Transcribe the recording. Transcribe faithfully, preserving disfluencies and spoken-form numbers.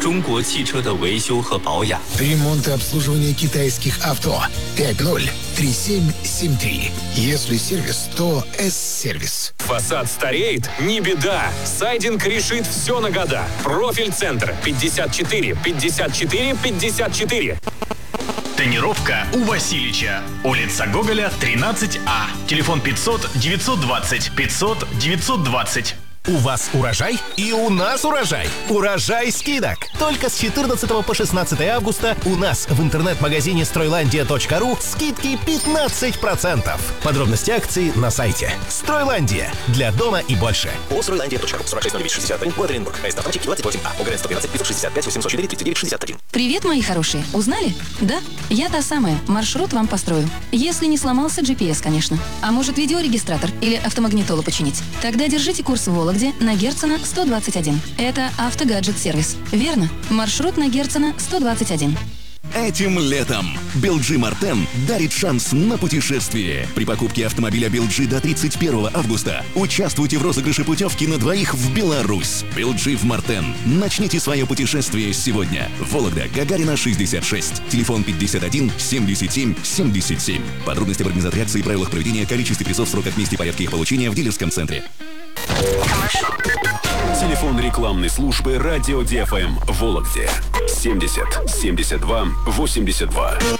中国汽车的维修和保养。 Ремонт и обслуживание китайских авто. пять ноль три семь семь три. Если сервис, то С-сервис. Фасад стареет? Не беда. Сайдинг решит все на года. Профиль-центр пятьдесят четыре пятьдесят четыре пятьдесят четыре. Тонировка у Васильича. Улица Гоголя, тринадцать А. Телефон пятьсот девятьсот двадцать пятьсот девятьсот двадцать. У вас урожай? И у нас урожай. Урожай скидок. Только с четырнадцатого по шестнадцатое августа у нас в интернет-магазине стройландия точка ру скидки пятнадцать процентов. Подробности акции на сайте. Стройландия. Для дома и больше. О стройландия точка ру. сорок шесть ноль девять шестьдесят один. Город Оренбург. Поезд автоматики двадцать восемь А. ОГРН сто двенадцать пятьсот шестьдесят пять восемьсот четыре тридцать девять шестьдесят один. Привет, мои хорошие. Узнали? Да? Я та самая. Маршрут вам построю. Если не сломался джи пи эс, конечно. А может, видеорегистратор или автомагнитолу починить? Тогда держите курс в Вологде на Герцена сто двадцать один. Это автогаджет-сервис. Верно? Маршрут на Герцена сто двадцать один. Этим летом би эл джи Мартен дарит шанс на путешествие. При покупке автомобиля би эл джи до тридцать первого августа участвуйте в розыгрыше путевки на двоих в Беларусь. би эл джи в Мартен. Начните свое путешествие сегодня. Вологда, Гагарина, шестьдесят шесть. Телефон пятьдесят один семьдесят семь семьдесят семь. Подробности в организации акции и правилах проведения, количестве призов, сроках, месте и порядке их получения в дилерском центре. Телефон рекламной службы «Радио ди эф эм» в Вологде. семьдесят семьдесят два восемьдесят два.